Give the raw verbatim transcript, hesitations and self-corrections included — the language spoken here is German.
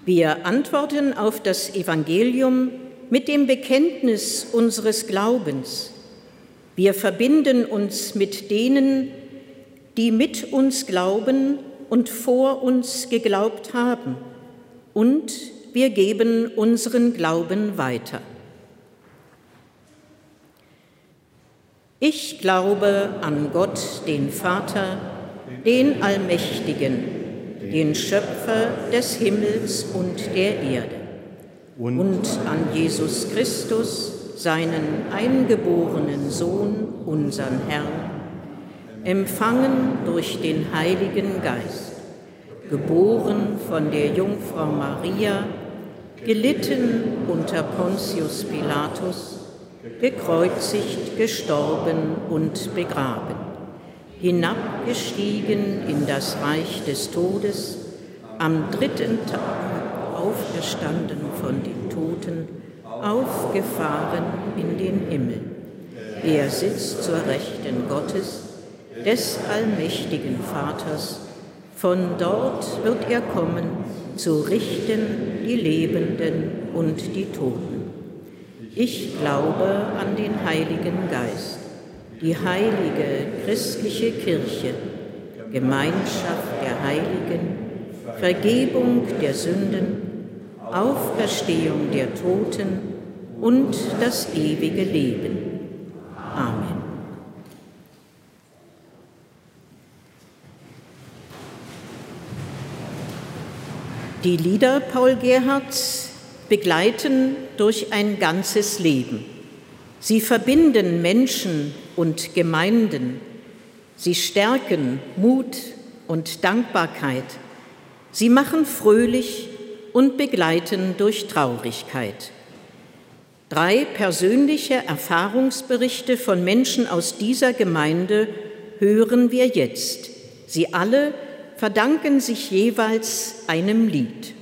Wir antworten auf das Evangelium mit dem Bekenntnis unseres Glaubens. Wir verbinden uns mit denen, die mit uns glauben und vor uns geglaubt haben, und wir geben unseren Glauben weiter. Ich glaube an Gott, den Vater, den Allmächtigen, den Schöpfer des Himmels und der Erde, und, und an Jesus Christus, seinen eingeborenen Sohn, unseren Herrn, empfangen durch den Heiligen Geist, geboren von der Jungfrau Maria, gelitten unter Pontius Pilatus, gekreuzigt, gestorben und begraben, hinabgestiegen in das Reich des Todes, am dritten Tag auferstanden von den Toten, aufgefahren in den Himmel. Er sitzt zur Rechten Gottes, des allmächtigen Vaters. Von dort wird er kommen, zu richten die Lebenden und die Toten. Ich glaube an den Heiligen Geist, die heilige christliche Kirche, Gemeinschaft der Heiligen, Vergebung der Sünden, Auferstehung der Toten und das ewige Leben. Amen. Die Lieder Paul Gerhardts begleiten durch ein ganzes Leben. Sie verbinden Menschen und Gemeinden. Sie stärken Mut und Dankbarkeit. Sie machen fröhlich und begleiten durch Traurigkeit. Drei persönliche Erfahrungsberichte von Menschen aus dieser Gemeinde hören wir jetzt. Sie alle verdanken sich jeweils einem Lied.